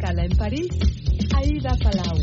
escala en París, Aida Palau.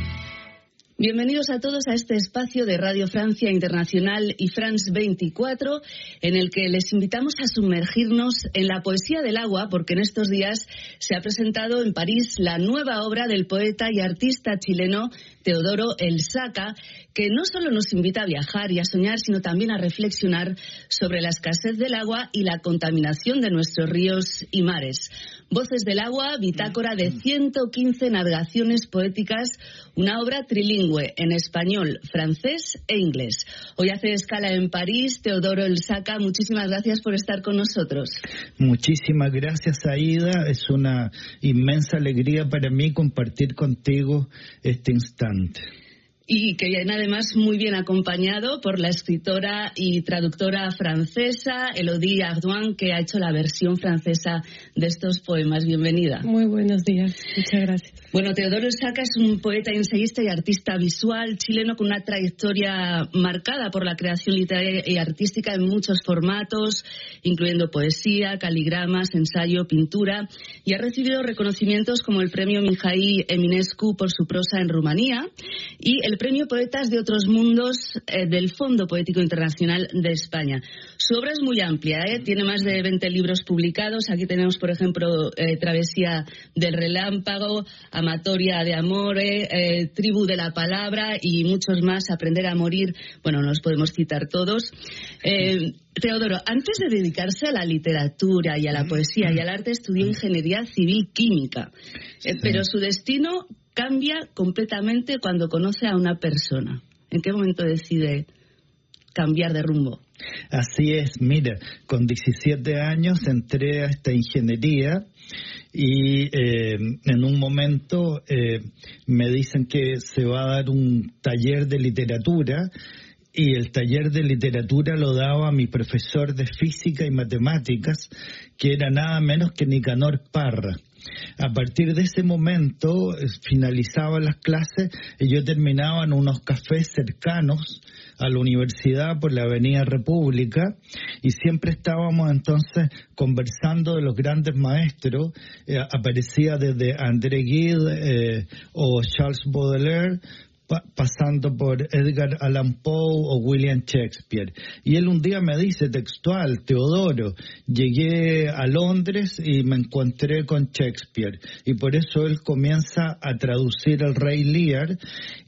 Bienvenidos a todos a este espacio de Radio Francia Internacional y France 24, en el que les invitamos a sumergirnos en la poesía del agua, porque en estos días se ha presentado en París la nueva obra del poeta y artista chileno Teodoro El Saca, que no solo nos invita a viajar y a soñar, sino también a reflexionar sobre la escasez del agua y la contaminación de nuestros ríos y mares. Voces del agua, bitácora de 115 navegaciones poéticas, una obra trilingüe en español, francés e inglés. Hoy hace escala en París Teodoro El Saca. Muchísimas gracias por estar con nosotros. Muchísimas gracias, Aida. Es una inmensa alegría para mí compartir contigo este instante. Y que viene además muy bien acompañado por la escritora y traductora francesa Elodie Ardoin, que ha hecho la versión francesa de estos poemas. Bienvenida. Muy buenos días, muchas gracias. Bueno, Teodoro El Saca es un poeta, ensayista y artista visual chileno con una trayectoria marcada por la creación literaria y artística en muchos formatos, incluyendo poesía, caligramas, ensayo, pintura, y ha recibido reconocimientos como el premio Mihai Eminescu por su prosa en Rumanía y el premio Poetas de Otros Mundos del Fondo Poético Internacional de España. Su obra es muy amplia, tiene más de 20 libros publicados. Aquí tenemos, por ejemplo, Travesía del Relámpago, Amatoria de Amore, Tribu de la Palabra y muchos más, Aprender a Morir. Bueno, no los podemos citar todos. Teodoro, antes de dedicarse a la literatura y a la poesía y al arte, estudió Ingeniería Civil Química, pero su destino cambia completamente cuando conoce a una persona. ¿En qué momento decide cambiar de rumbo? Así es, mira, con 17 años entré a esta ingeniería y en un momento me dicen que se va a dar un taller de literatura. Y el taller de literatura lo daba mi profesor de física y matemáticas, que era nada menos que Nicanor Parra. A partir de ese momento finalizaban las clases y yo terminaba en unos cafés cercanos a la universidad por la Avenida República y siempre estábamos entonces conversando de los grandes maestros. Aparecía desde André Gide o Charles Baudelaire, pasando por Edgar Allan Poe o William Shakespeare. Y él un día me dice textual: Teodoro, llegué a Londres y me encontré con Shakespeare. Y por eso él comienza a traducir El Rey Lear.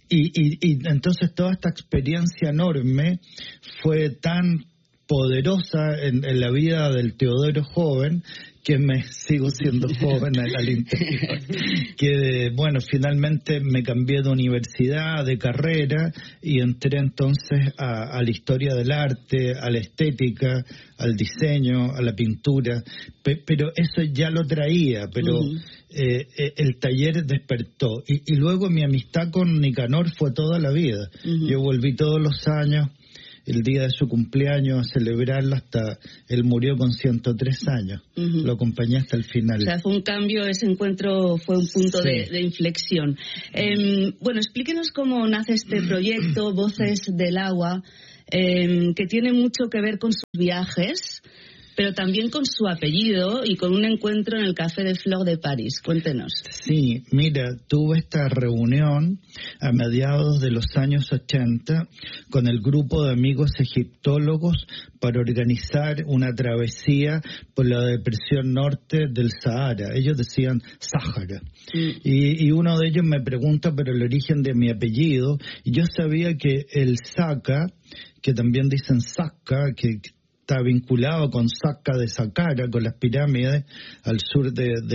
Y entonces toda esta experiencia enorme fue tan poderosa en la vida del Teodoro joven, que me sigo siendo joven al interior, que bueno, finalmente me cambié de universidad, de carrera, y entré entonces a la historia del arte, a la estética, al diseño, a la pintura, pero eso ya lo traía, pero el taller despertó, y luego mi amistad con Nicanor fue toda la vida. Yo volví todos los años, el día de su cumpleaños, a celebrarlo hasta... Él murió con 103 años. Lo acompañé hasta el final. O sea, fue un cambio, ese encuentro fue un punto de inflexión. Bueno, explíquenos cómo nace este proyecto, Voces del Agua, que tiene mucho que ver con sus viajes, pero también con su apellido y con un encuentro en el Café de Flore de París. Cuéntenos. Sí, mira, tuve esta reunión a mediados de los años 80 con el grupo de amigos egiptólogos para organizar una travesía por la depresión norte del Sahara. Ellos decían Sáhara. Y uno de ellos me pregunta por el origen de mi apellido, y yo sabía que el Saca, que también dicen Saca, que está vinculado con Saqqara de Saqqara, con las pirámides al sur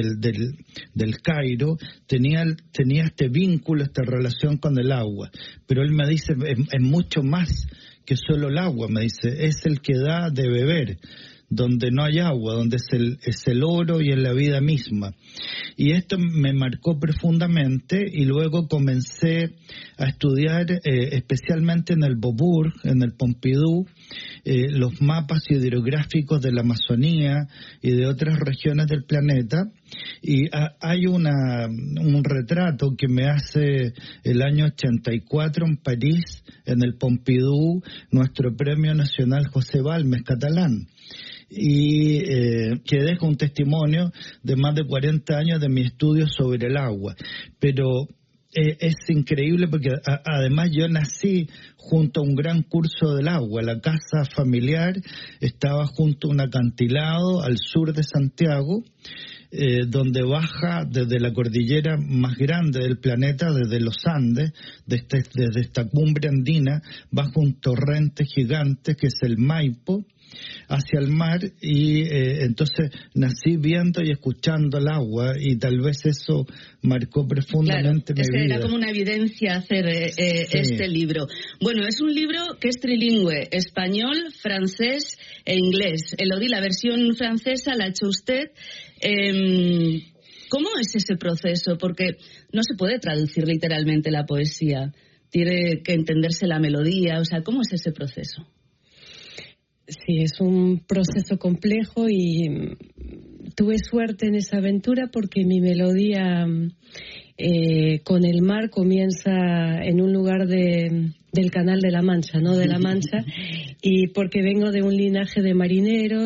del Cairo, tenía este vínculo, esta relación con el agua. Pero él me dice, es mucho más que solo el agua, me dice, es el que da de beber, donde no hay agua, donde es el oro y es la vida misma. Y esto me marcó profundamente, y luego comencé a estudiar especialmente en el Beaubourg, en el Pompidou, los mapas hidrográficos de la Amazonía y de otras regiones del planeta. Y hay un retrato que me hace el año 84 en París, en el Pompidou, nuestro Premio Nacional José Balmes catalán. y que deja un testimonio de más de 40 años de mi estudio sobre el agua. Pero es increíble porque además yo nací junto a un gran curso del agua. La casa familiar estaba junto a un acantilado al sur de Santiago, donde baja desde la cordillera más grande del planeta, desde los Andes, desde esta cumbre andina, baja un torrente gigante que es el Maipo, hacia el mar, y entonces nací viendo y escuchando el agua, y tal vez eso marcó profundamente mi vida. Era como una evidencia hacer este libro. Bueno, es un libro que es trilingüe, español, francés e inglés. Elodie, la versión francesa la ha hecho usted. ¿Cómo es ese proceso? Porque no se puede traducir literalmente la poesía. Tiene que entenderse la melodía. O sea, ¿cómo es ese proceso? Sí, es un proceso complejo y tuve suerte en esa aventura porque mi melodía con el mar comienza en un lugar del Canal de la Mancha, ¿no? De la Mancha, y porque vengo de un linaje de marineros,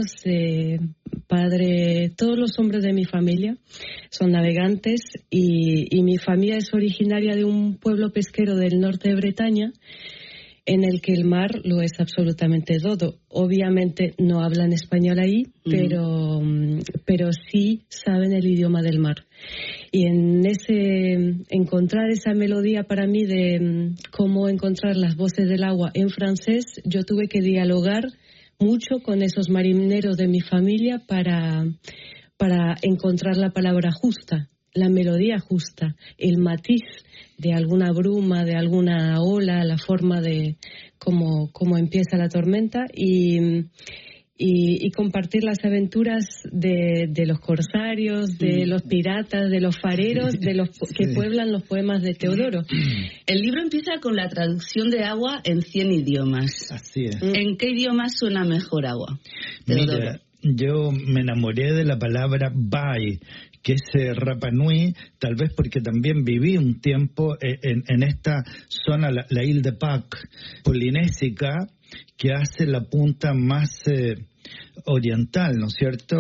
padre, todos los hombres de mi familia son navegantes y mi familia es originaria de un pueblo pesquero del norte de Bretaña, en el que el mar lo es absolutamente todo. Obviamente no hablan español ahí, pero sí saben el idioma del mar. Y en encontrar esa melodía para mí de cómo encontrar las voces del agua en francés, yo tuve que dialogar mucho con esos marineros de mi familia para encontrar la palabra justa, la melodía justa, el matiz de alguna bruma, de alguna ola, la forma de cómo empieza la tormenta y compartir las aventuras de los corsarios, de los piratas, de los fareros, de los que pueblan los poemas de Teodoro. El libro empieza con la traducción de agua en 100 idiomas. Así es. ¿En qué idioma suena mejor agua, Teodoro? Mira, yo me enamoré de la palabra bai, que es Rapa Nui, tal vez porque también viví un tiempo en esta zona, la Isla de Pâques, polinésica, que hace la punta más oriental, ¿no es cierto?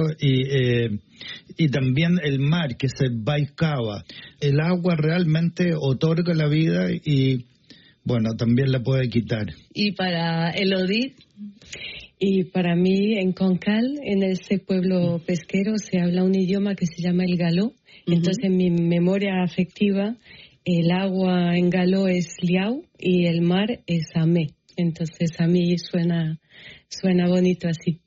Y también el mar, que es el Baikava. El agua realmente otorga la vida y, bueno, también la puede quitar. ¿Y para Elodie? Y para mí, en Concal, en ese pueblo pesquero, se habla un idioma que se llama el galó. Entonces, en mi memoria afectiva, el agua en galó es liau y el mar es amé. Entonces, a mí suena bonito así.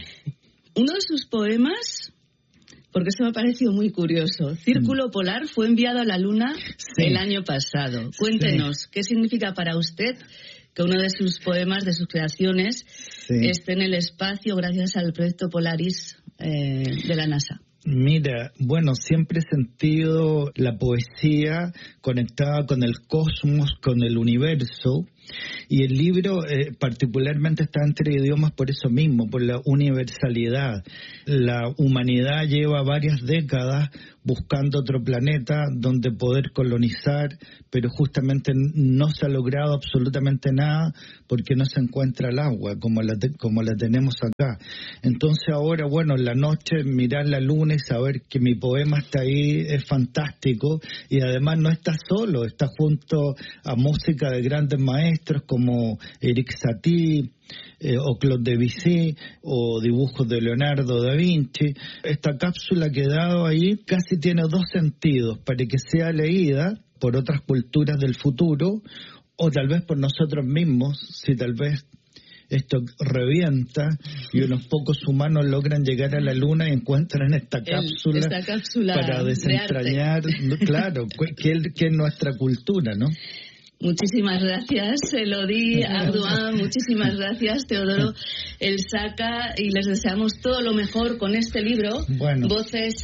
Uno de sus poemas, porque eso me ha parecido muy curioso, Círculo Polar, fue enviado a la Luna el año pasado. Cuéntenos, ¿qué significa para usted que uno de sus poemas, de sus creaciones, esté en el espacio gracias al proyecto Polaris de la NASA? Mira, bueno, siempre he sentido la poesía conectada con el cosmos, con el universo, y el libro particularmente está entre idiomas por eso mismo, por la universalidad. La humanidad lleva varias décadas buscando otro planeta donde poder colonizar, pero justamente no se ha logrado absolutamente nada porque no se encuentra el agua como la tenemos acá. Entonces ahora, bueno, en la noche mirar la luna y saber que mi poema está ahí es fantástico, y además no está solo, está junto a música de grandes maestros como Eric Satie, o Claude Debussy, o dibujos de Leonardo da Vinci. Esta cápsula que he dado ahí casi tiene dos sentidos: para que sea leída por otras culturas del futuro, o tal vez por nosotros mismos, si tal vez esto revienta y unos pocos humanos logran llegar a la luna y encuentran esta cápsula para desentrañar, claro, que es nuestra cultura, ¿no? Muchísimas gracias, Elodie Ardoin, muchísimas gracias, Teodoro Elsaca, y les deseamos todo lo mejor con este libro, Voces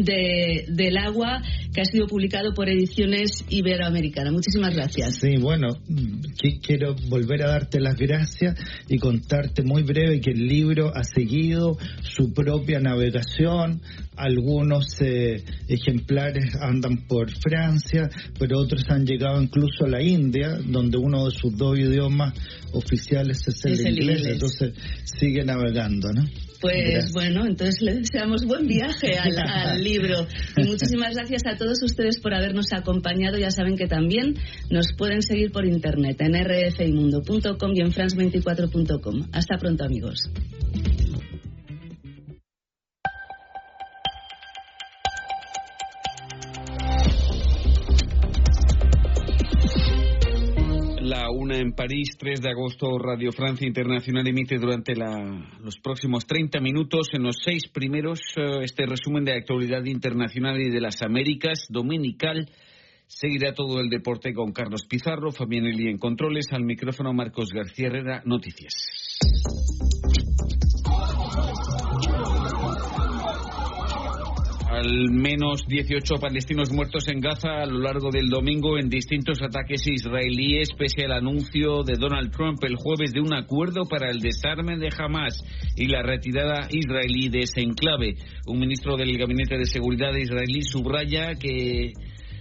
del Agua, que ha sido publicado por Ediciones Iberoamericanas. Muchísimas gracias. Sí, bueno, quiero volver a darte las gracias y contarte muy breve que el libro ha seguido su propia navegación. Algunos ejemplares andan por Francia, pero otros han llegado incluso a la India. India, donde uno de sus 2 idiomas oficiales es el inglés, entonces sigue navegando, ¿no? Pues gracias. Bueno, entonces le deseamos buen viaje al libro. Y muchísimas gracias a todos ustedes por habernos acompañado. Ya saben que también nos pueden seguir por internet en rfimundo.com y en france24.com. Hasta pronto, amigos. La 1 en París, 3 de agosto, Radio Francia Internacional emite durante los próximos 30 minutos, en los 6 primeros, este resumen de actualidad internacional y de las Américas, dominical. Seguirá todo el deporte con Carlos Pizarro, Fabián Eli en controles, al micrófono Marcos García Herrera, noticias. Al menos 18 palestinos muertos en Gaza a lo largo del domingo en distintos ataques israelíes, pese al anuncio de Donald Trump el jueves de un acuerdo para el desarme de Hamas y la retirada israelí de ese enclave. Un ministro del Gabinete de Seguridad israelí subraya que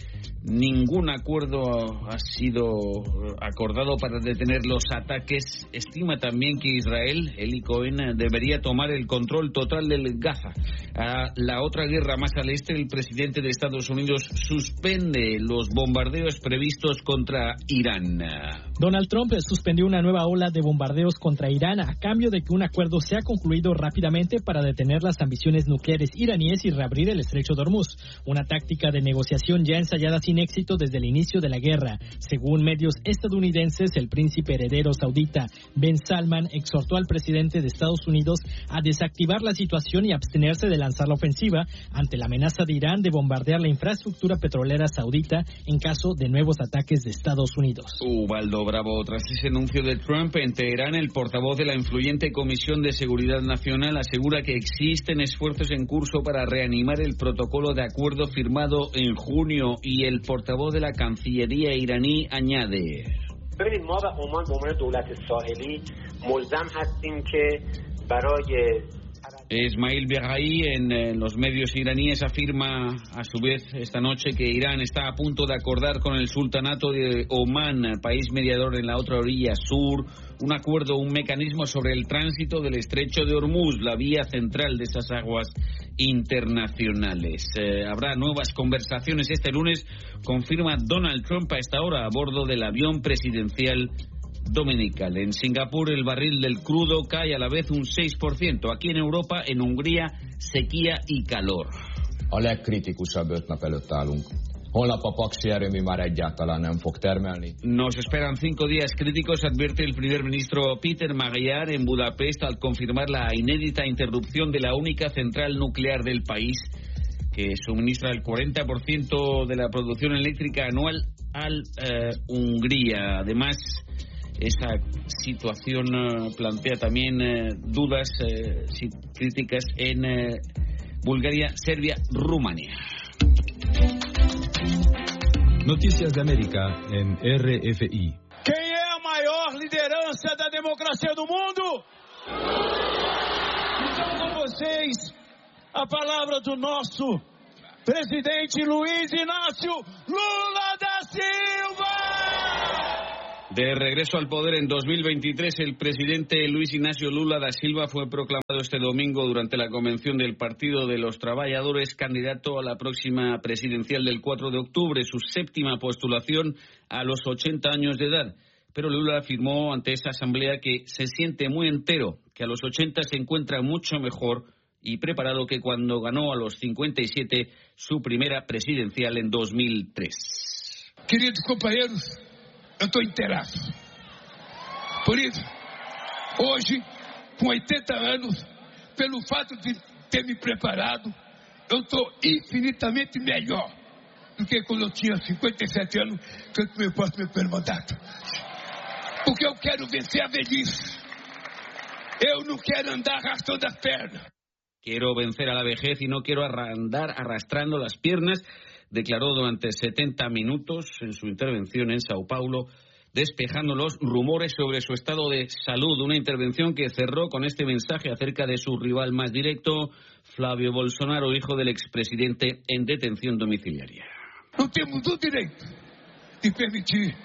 ningún acuerdo ha sido acordado para detener los ataques. Estima también que Israel, Eli Cohen, debería tomar el control total del Gaza. A la otra guerra más al este, el presidente de Estados Unidos suspende los bombardeos previstos contra Irán. Donald Trump suspendió una nueva ola de bombardeos contra Irán a cambio de que un acuerdo sea concluido rápidamente para detener las ambiciones nucleares iraníes y reabrir el estrecho de Hormuz. Una táctica de negociación ya ensayada sin éxito desde el inicio de la guerra. Según medios estadounidenses, el príncipe heredero saudita Ben Salman exhortó al presidente de Estados Unidos a desactivar la situación y abstenerse de lanzar la ofensiva ante la amenaza de Irán de bombardear la infraestructura petrolera saudita en caso de nuevos ataques de Estados Unidos. Ubaldo Bravo, tras ese anuncio de Trump en Teherán, el portavoz de la influyente Comisión de Seguridad Nacional asegura que existen esfuerzos en curso para reanimar el protocolo de acuerdo firmado en junio, y el portavoz de la Cancillería iraní añade: ببینید ما به عنوان دولت ساحلی ملزم هستیم که برای Ismail Beghai en los medios iraníes afirma a su vez esta noche que Irán está a punto de acordar con el sultanato de Omán, país mediador en la otra orilla sur, un acuerdo, un mecanismo sobre el tránsito del estrecho de Hormuz, la vía central de esas aguas internacionales. Habrá nuevas conversaciones este lunes, confirma Donald Trump a esta hora a bordo del avión presidencial dominical. En Singapur el barril del crudo cae a la vez un 6%. Aquí en Europa, en Hungría, sequía y calor. A legkritikusabb 5 nap előtt állunk. Holnap a paksi erőmű már egyáltalán nem fog termelni. Nos esperan 5 días críticos, advierte el primer ministro Peter Magyar en Budapest al confirmar la inédita interrupción de la única central nuclear del país que suministra el 40% de la producción eléctrica anual a Hungría. Además, esa situación plantea también dudas críticas en Bulgaria, Serbia, Rumanía. Noticias de América en RFI. Quem é a maior liderança da democracia do mundo? Então, com vocês, a palavra do nosso presidente Luiz Inácio Lula da Silva. De regreso al poder en 2023, el presidente Luis Ignacio Lula da Silva fue proclamado este domingo durante la convención del Partido de los Trabajadores candidato a la próxima presidencial del 4 de octubre, su 7ª postulación a los 80 años de edad. Pero Lula afirmó ante esa asamblea que se siente muy entero, que a los 80 se encuentra mucho mejor y preparado que cuando ganó a los 57 su primera presidencial en 2003. Queridos compañeros, eu estou inteiraço. Por isso, hoje, com 80 anos, pelo fato de ter me preparado, eu estou infinitamente melhor do que quando eu tinha 57 anos, que eu tomei posse do meu primeiro mandato. Porque eu quero vencer a velhice. Eu não quero andar arrastando as pernas. Quiero vencer a la vejez y no quiero andar arrastrando las piernas, declaró durante 70 minutos en su intervención en Sao Paulo, despejando los rumores sobre su estado de salud. Una intervención que cerró con este mensaje acerca de su rival más directo, Flávio Bolsonaro, hijo del expresidente en detención domiciliaria. Não temos o direito de permitir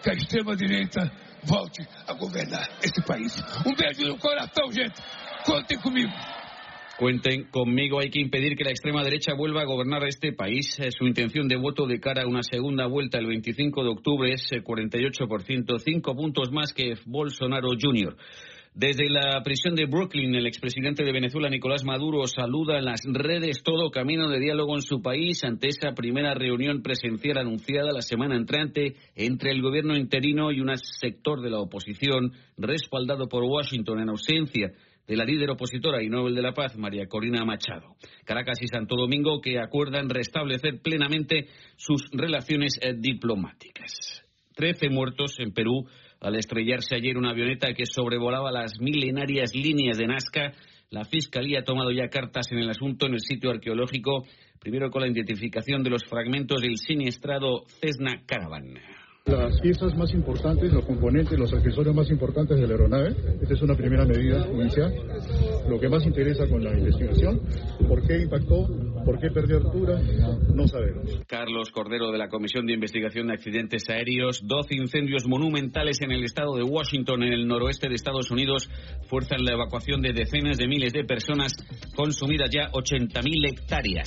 que a extrema-direita volte a governar esse país. Beijo no coração, gente. Contem comigo. Cuenten conmigo, hay que impedir que la extrema derecha vuelva a gobernar este país. Su intención de voto de cara a una segunda vuelta el 25 de octubre es 48%, 5 puntos más que Bolsonaro Jr. Desde la prisión de Brooklyn, el expresidente de Venezuela, Nicolás Maduro, saluda en las redes todo camino de diálogo en su país ante esa primera reunión presencial anunciada la semana entrante entre el gobierno interino y un sector de la oposición respaldado por Washington en ausencia de la líder opositora y Nobel de la Paz, María Corina Machado. Caracas y Santo Domingo que acuerdan restablecer plenamente sus relaciones diplomáticas. 13 muertos en Perú al estrellarse ayer una avioneta que sobrevolaba las milenarias líneas de Nazca. La Fiscalía ha tomado ya cartas en el asunto en el sitio arqueológico, primero con la identificación de los fragmentos del siniestrado Cessna Caravan. Las piezas más importantes, los componentes, los accesorios más importantes de la aeronave. Esta es una primera medida inicial. Lo que más interesa con la investigación, ¿por qué impactó? ¿Por qué perdió altura? No sabemos. Carlos Cordero, de la Comisión de Investigación de Accidentes Aéreos. 12 incendios monumentales en el estado de Washington, en el noroeste de Estados Unidos, fuerzan la evacuación de decenas de miles de personas, consumidas ya 80.000 hectáreas.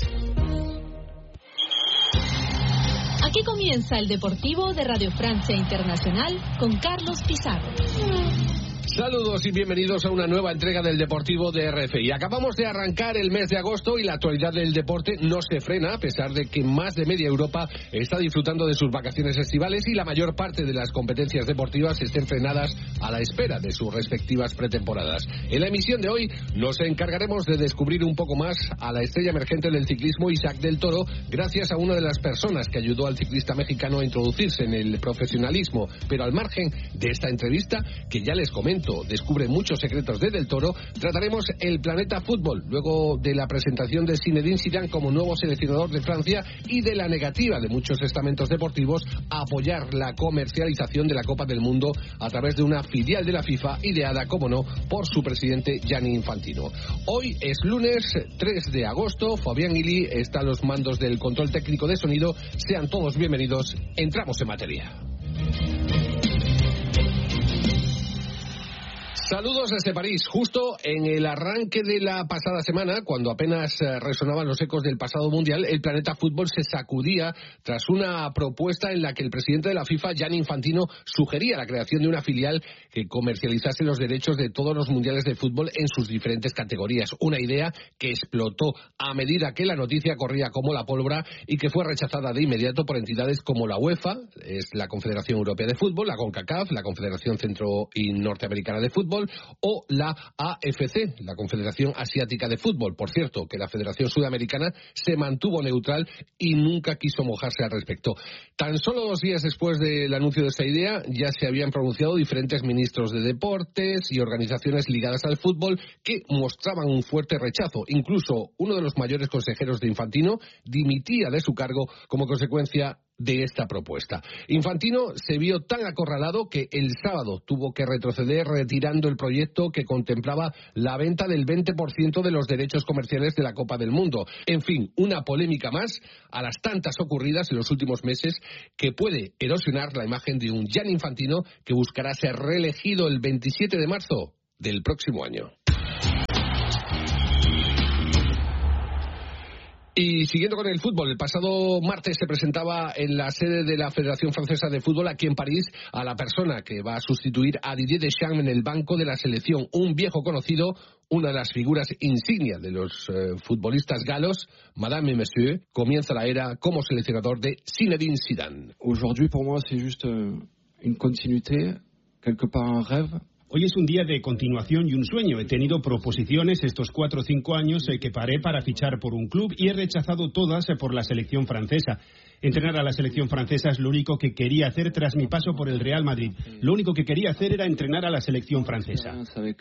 Aquí comienza el Deportivo de Radio Francia Internacional con Carlos Pizarro. Saludos y bienvenidos a una nueva entrega del Deportivo de RFI. Acabamos de arrancar el mes de agosto y la actualidad del deporte no se frena, a pesar de que más de media Europa está disfrutando de sus vacaciones estivales y la mayor parte de las competencias deportivas estén frenadas a la espera de sus respectivas pretemporadas. En la emisión de hoy nos encargaremos de descubrir un poco más a la estrella emergente del ciclismo, Isaac del Toro, gracias a una de las personas que ayudó al ciclista mexicano a introducirse en el profesionalismo. Pero al margen de esta entrevista, que ya les comento, descubre muchos secretos de Del Toro, trataremos el planeta fútbol, luego de la presentación de Zinedine Zidane como nuevo seleccionador de Francia y de la negativa de muchos estamentos deportivos a apoyar la comercialización de la Copa del Mundo a través de una filial de la FIFA ideada, como no, por su presidente Gianni Infantino. Hoy es lunes 3 de agosto, Fabián Gili está a los mandos del control técnico de sonido. Sean todos bienvenidos, entramos en materia. Saludos desde París, justo en el arranque de la pasada semana, cuando apenas resonaban los ecos del pasado Mundial, el planeta fútbol se sacudía tras una propuesta en la que el presidente de la FIFA, Gianni Infantino, sugería la creación de una filial que comercializase los derechos de todos los mundiales de fútbol en sus diferentes categorías. Una idea que explotó a medida que la noticia corría como la pólvora y que fue rechazada de inmediato por entidades como la UEFA, es la Confederación Europea de Fútbol, la CONCACAF, la Confederación Centro y Norteamericana de Fútbol, o la AFC, la Confederación Asiática de Fútbol. Por cierto, que la Federación Sudamericana se mantuvo neutral y nunca quiso mojarse al respecto. Tan solo 2 días después del anuncio de esta idea, ya se habían pronunciado diferentes ministros de deportes y organizaciones ligadas al fútbol que mostraban un fuerte rechazo. Incluso uno de los mayores consejeros de Infantino dimitía de su cargo como consecuencia de esta propuesta. Infantino se vio tan acorralado que el sábado tuvo que retroceder retirando el proyecto que contemplaba la venta del 20% de los derechos comerciales de la Copa del Mundo. En fin, una polémica más a las tantas ocurridas en los últimos meses que puede erosionar la imagen de un Gianni Infantino que buscará ser reelegido el 27 de marzo del próximo año. Y siguiendo con el fútbol, el pasado martes se presentaba en la sede de la Federación Francesa de Fútbol aquí en París a la persona que va a sustituir a Didier Deschamps en el banco de la selección, un viejo conocido, una de las figuras insignias de los futbolistas galos. Madame et Monsieur, comienza la era como seleccionador de Zinedine Zidane. Aujourd'hui pour moi c'est juste une continuité, quelque part un rêve. Hoy es un día de continuación y un sueño. He tenido proposiciones estos 4 o 5 años que paré para fichar por un club y he rechazado todas por la selección francesa. Entrenar a la selección francesa es lo único que quería hacer tras mi paso por el Real Madrid. Lo único que quería hacer era entrenar a la selección francesa.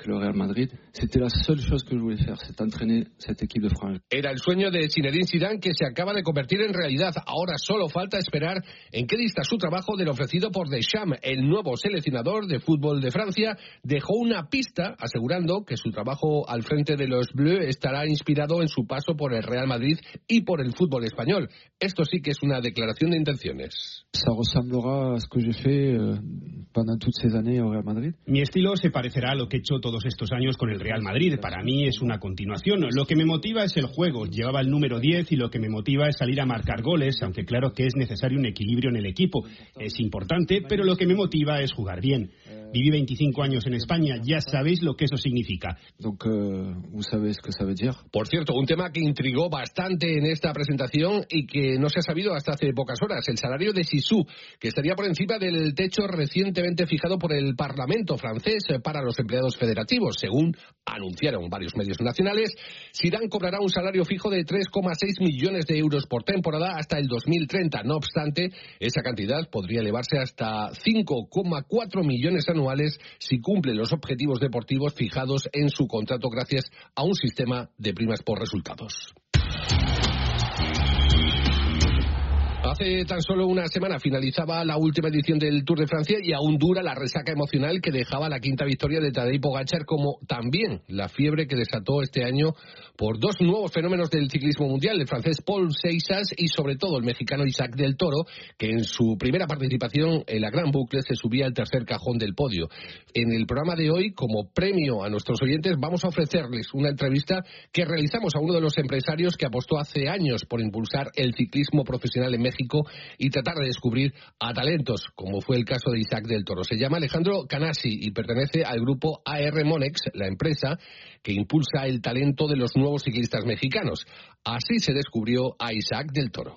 Era el sueño de Zinedine Zidane que se acaba de convertir en realidad. Ahora solo falta esperar en qué dista su trabajo del ofrecido por Deschamps, el nuevo seleccionador de fútbol de Francia, dejó una pista asegurando que su trabajo al frente de los Bleus estará inspirado en su paso por el Real Madrid y por el fútbol español. Esto sí que es una declaración de intenciones. Ça ressemblera a ce que j'ai fait pendant toutes ces années au Real Madrid. Mi estilo se parecerá a lo que he hecho todos estos años con el Real Madrid. Para mí es una continuación. Lo que me motiva es el juego. Llevaba el número 10 y lo que me motiva es salir a marcar goles, aunque claro que es necesario un equilibrio en el equipo. Es importante, pero lo que me motiva es jugar bien. Viví 25 años en España, ya sabéis lo que eso significa. Donc, vous savez ce que ça veut dire. Por cierto, un tema que intrigó bastante en esta presentación y que no se ha sabido hasta hace pocas horas, el salario de Zizou, que estaría por encima del techo recientemente fijado por el Parlamento francés para los empleados federativos. Según anunciaron varios medios nacionales, Zidane cobrará un salario fijo de 3,6 millones de euros por temporada hasta el 2030. No obstante, esa cantidad podría elevarse hasta 5,4 millones anuales si cumple los objetivos deportivos fijados en su contrato gracias a un sistema de primas por resultados. Hace tan solo una semana finalizaba la última edición del Tour de Francia y aún dura la resaca emocional que dejaba la quinta victoria de Tadej Pogačar, como también la fiebre que desató este año por dos nuevos fenómenos del ciclismo mundial, el francés Paul Seixas y sobre todo el mexicano Isaac del Toro, que en su primera participación en la Gran Boucle se subía al tercer cajón del podio. En el programa de hoy, como premio a nuestros oyentes, vamos a ofrecerles una entrevista que realizamos a uno de los empresarios que apostó hace años por impulsar el ciclismo profesional en México y tratar de descubrir a talentos, como fue el caso de Isaac del Toro. Se llama Alejandro Canasi y pertenece al grupo AR Monex, la empresa que impulsa el talento de los nuevos ciclistas mexicanos. Así se descubrió a Isaac del Toro.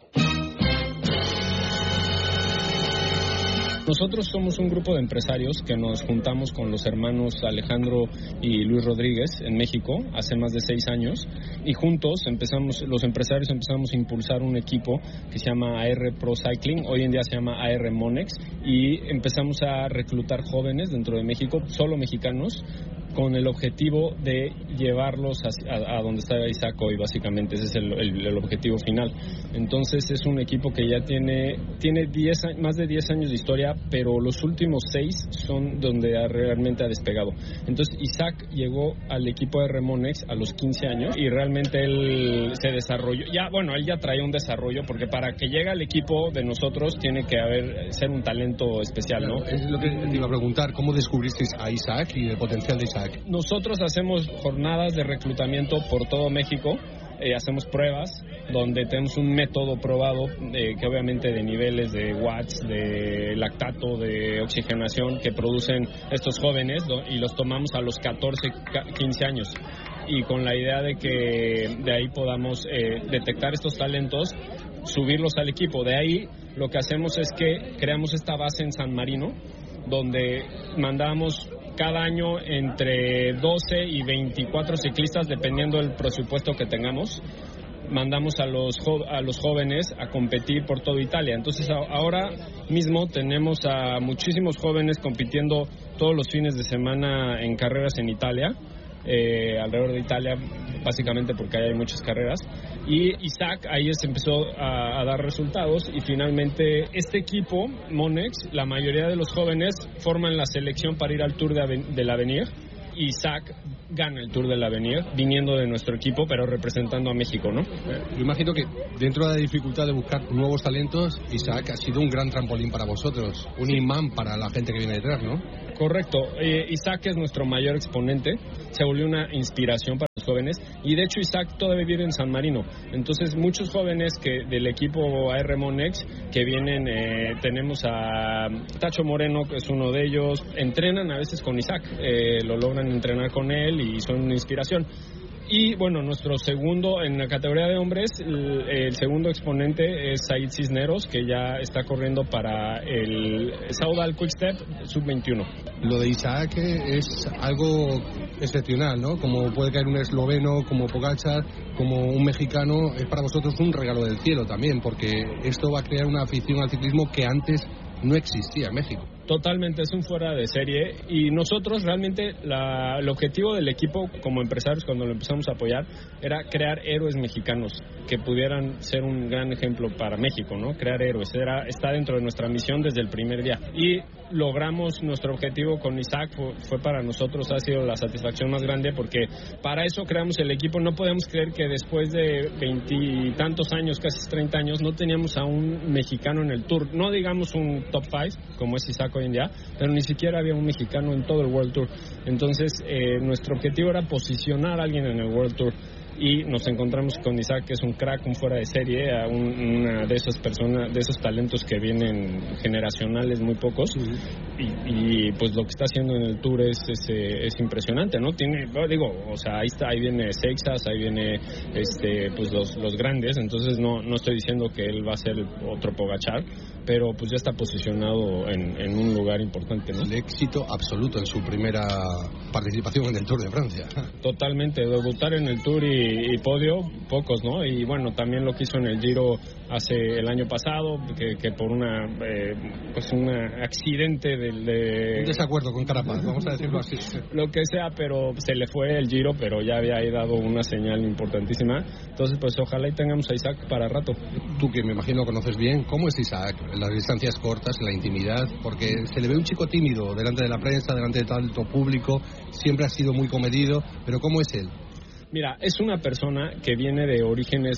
Nosotros somos un grupo de empresarios que nos juntamos con los hermanos Alejandro y Luis Rodríguez en México hace más de 6 años y juntos los empresarios empezamos a impulsar un equipo que se llama AR Pro Cycling, hoy en día se llama AR Monex, y empezamos a reclutar jóvenes dentro de México, solo mexicanos, con el objetivo de llevarlos a donde está Isaac hoy, básicamente. Ese es el objetivo final. Entonces es un equipo que ya tiene más de 10 años de historia, pero los últimos 6 son donde realmente ha despegado. Entonces Isaac llegó al equipo de Remonex a los 15 años y realmente él se desarrolló. Él ya traía un desarrollo, porque para que llegue al equipo de nosotros tiene que ser un talento especial, ¿no? Es lo que te iba a preguntar, ¿cómo descubristeis a Isaac y el potencial de Isaac? Nosotros hacemos jornadas de reclutamiento por todo México, hacemos pruebas donde tenemos un método probado que obviamente de niveles de watts, de lactato, de oxigenación que producen estos jóvenes y los tomamos a los 14, 15 años. Y con la idea de que de ahí podamos detectar estos talentos, subirlos al equipo. De ahí lo que hacemos es que creamos esta base en San Marino, donde mandamos cada año entre 12 y 24 ciclistas, dependiendo del presupuesto que tengamos. Mandamos a los jóvenes a competir por toda Italia. Entonces ahora mismo tenemos a muchísimos jóvenes compitiendo todos los fines de semana en carreras en Italia, alrededor de Italia, básicamente porque ahí hay muchas carreras. Y Isaac ahí empezó a dar resultados y finalmente este equipo, Monex, la mayoría de los jóvenes forman la selección para ir al Tour del Avenir. Isaac gana el Tour del Avenir viniendo de nuestro equipo, pero representando a México, ¿no? Yo imagino que dentro de la dificultad de buscar nuevos talentos, Isaac ha sido un gran trampolín para vosotros, un imán para la gente que viene detrás, ¿no? Correcto. Isaac es nuestro mayor exponente, se volvió una inspiración para los jóvenes y de hecho Isaac todavía vive en San Marino. Entonces muchos jóvenes del equipo AR Monex que vienen, tenemos a Tacho Moreno, que es uno de ellos, entrenan a veces con Isaac, lo logran entrenar con él y son una inspiración. Y bueno, nuestro segundo, en la categoría de hombres, el segundo exponente es Said Cisneros, que ya está corriendo para el Saudal Quickstep Sub-21. Lo de Isaac es algo excepcional, ¿no? Como puede caer un esloveno, como Pogačar, como un mexicano, es para vosotros un regalo del cielo también, porque esto va a crear una afición al ciclismo que antes no existía en México. Totalmente, es un fuera de serie y nosotros realmente el objetivo del equipo como empresarios cuando lo empezamos a apoyar era crear héroes mexicanos que pudieran ser un gran ejemplo para México, ¿no? Crear héroes, está dentro de nuestra misión desde el primer día y logramos nuestro objetivo con Isaac, fue para nosotros, ha sido la satisfacción más grande porque para eso creamos el equipo. No podemos creer que después de 20 y tantos años, casi 30 años, no teníamos a un mexicano en el Tour, no digamos un top 5 como es Isaac hoy en día, pero ni siquiera había un mexicano en todo el World Tour. Entonces nuestro objetivo era posicionar a alguien en el World Tour y nos encontramos con Isaac, que es un crack, un fuera de serie, una de esas personas, de esos talentos que vienen generacionales, muy pocos, y pues lo que está haciendo en el Tour es impresionante, ¿no? Ahí viene Seixas, ahí viene pues los grandes, entonces no estoy diciendo que él va a ser otro Pogačar, pero pues ya está posicionado en un lugar importante, ¿no? El éxito absoluto en su primera participación en el Tour de Francia. Totalmente, debutar en el Tour y podio, pocos, ¿no? Y bueno, también lo que hizo en el Giro el año pasado, que por un accidente un desacuerdo con Carapaz, vamos a decirlo así. Lo que sea, pero se le fue el Giro, pero ya había ahí dado una señal importantísima. Entonces, pues ojalá y tengamos a Isaac para rato. Tú, que me imagino conoces bien, ¿cómo es Isaac en las distancias cortas, en la intimidad? Porque se le ve un chico tímido delante de la prensa, delante de tanto público, siempre ha sido muy comedido, pero ¿cómo es él? Mira, es una persona que viene de orígenes,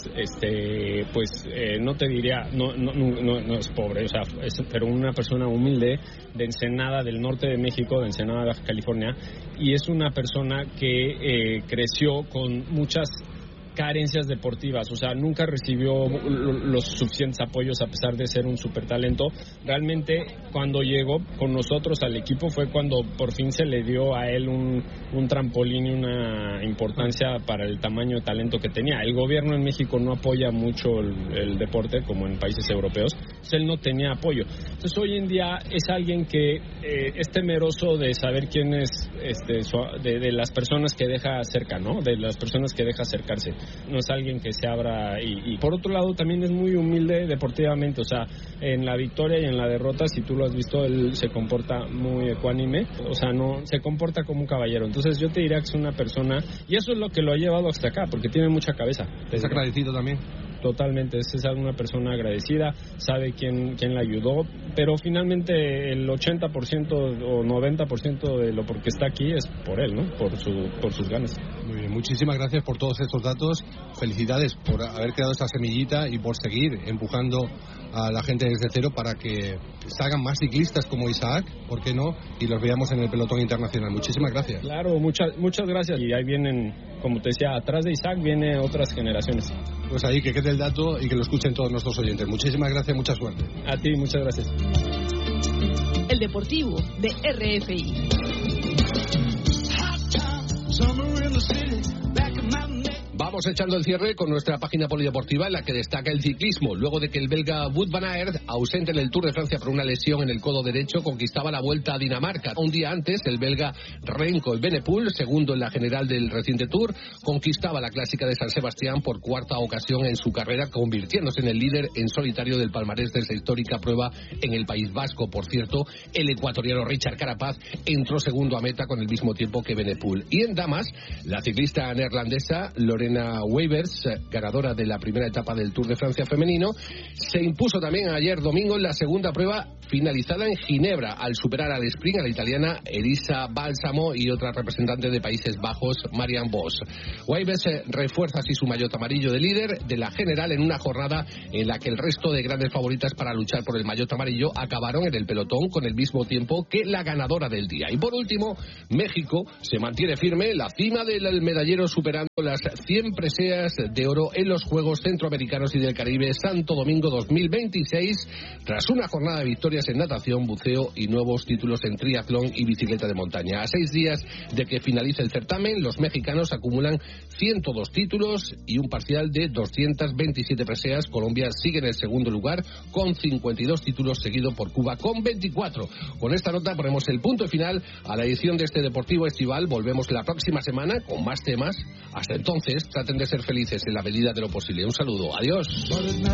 no te diría, no es pobre, o sea, pero una persona humilde de Ensenada, del norte de México, de Ensenada, Baja California, y es una persona que creció con muchas carencias deportivas, o sea, nunca recibió los suficientes apoyos a pesar de ser un super talento. Realmente cuando llegó con nosotros al equipo fue cuando por fin se le dio a él un trampolín y una importancia para el tamaño de talento que tenía. El gobierno en México no apoya mucho el deporte como en países europeos, entonces él no tenía apoyo. Entonces hoy en día es alguien que es temeroso de saber quién es, de las personas que deja cerca, ¿no? De las personas que deja acercarse. No es alguien que se abra y por otro lado también es muy humilde deportivamente, o sea, en la victoria y en la derrota, si tú lo has visto, él se comporta muy ecuánime, o sea, no se comporta como un caballero. Entonces yo te diría que es una persona, y eso es lo que lo ha llevado hasta acá, porque tiene mucha cabeza. ¿Es agradecido también? Totalmente, es una persona agradecida, sabe quién la ayudó, pero finalmente el 80% o 90% de lo por que está aquí es por él, ¿no? Por sus ganas. Muy bien, muchísimas gracias por todos estos datos, felicidades por haber creado esta semillita y por seguir empujando a la gente desde cero para que salgan más ciclistas como Isaac, ¿por qué no? Y los veamos en el pelotón internacional. Muchísimas gracias. Claro, muchas gracias. Y ahí vienen, como te decía, atrás de Isaac vienen otras generaciones. Pues ahí que quede el dato y que lo escuchen todos nuestros oyentes. Muchísimas gracias, mucha suerte. A ti, muchas gracias. El Deportivo de RFI. Vamos echando el cierre con nuestra página polideportiva en la que destaca el ciclismo. Luego de que el belga Wout van Aert, ausente en el Tour de Francia por una lesión en el codo derecho, conquistaba la Vuelta a Dinamarca. Un día antes, el belga Remco Evenepoel, segundo en la general del reciente Tour, conquistaba la clásica de San Sebastián por cuarta ocasión en su carrera, convirtiéndose en el líder en solitario del palmarés de esta histórica prueba en el País Vasco. Por cierto, el ecuatoriano Richard Carapaz entró segundo a meta con el mismo tiempo que Evenepoel. Y en damas, la ciclista neerlandesa Lorena Weivers, ganadora de la primera etapa del Tour de Francia femenino, se impuso también ayer domingo en la segunda prueba finalizada en Ginebra al superar al sprint a la italiana Elisa Balsamo y otra representante de Países Bajos, Marianne Vos. Weivers refuerza así su maillot amarillo de líder de la general en una jornada en la que el resto de grandes favoritas para luchar por el maillot amarillo acabaron en el pelotón con el mismo tiempo que la ganadora del día. Y por último, México se mantiene firme en la cima del medallero superando las 100 preseas de oro en los Juegos Centroamericanos y del Caribe Santo Domingo 2026 tras una jornada de victorias en natación, buceo y nuevos títulos en triatlón y bicicleta de montaña. A 6 días de que finalice el certamen, los mexicanos acumulan 102 títulos y un parcial de 227 preseas. Colombia sigue en el segundo lugar con 52 títulos, seguido por Cuba con 24. Con esta nota ponemos el punto final a la edición de este Deportivo Estival. Volvemos la próxima semana con más temas. Hasta entonces, traten de ser felices en la medida de lo posible. Un saludo. Adiós.